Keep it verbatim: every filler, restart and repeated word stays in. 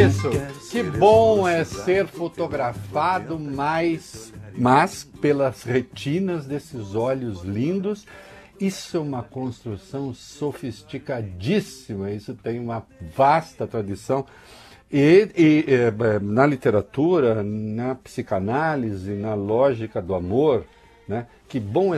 isso. Que bom é ser fotografado, mas, mas pelas retinas desses olhos lindos. Isso é uma construção sofisticadíssima, isso tem uma vasta tradição. E, e, e na literatura, na psicanálise, na lógica do amor, né? Que bom é